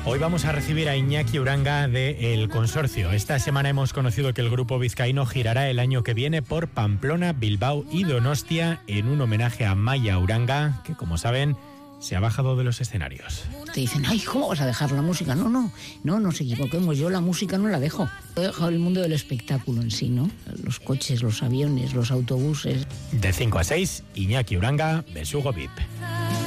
Hoy vamos a recibir a Iñaki Uranga de El Consorcio. Esta semana hemos conocido que el grupo vizcaíno girará el año que viene por Pamplona, Bilbao y Donostia en un homenaje a Maia Uranga, que como saben se ha bajado de los escenarios. Te dicen, ay, ¿cómo vas a dejar la música? No nos equivoquemos, yo la música no la dejo. He dejado el mundo del espectáculo en sí, ¿no? Los coches, los aviones, los autobuses. De 5 a 6, Iñaki Uranga, Besugo VIP.